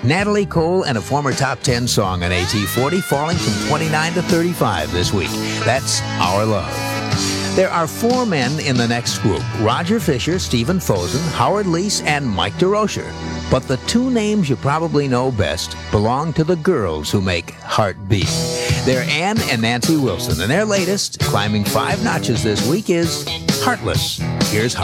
Natalie Cole and a former top 10 song on AT40 falling from 29 to 35 this week. That's Our Love. There are 4 men in the next group: Roger Fisher, Stephen Fosen, Howard Leese, and Mike DeRocher. But the 2 names you probably know best belong to the girls who make Heartbeat. They're Ann and Nancy Wilson, and their latest, climbing 5 notches this week, is Heartless. Here's Heartless.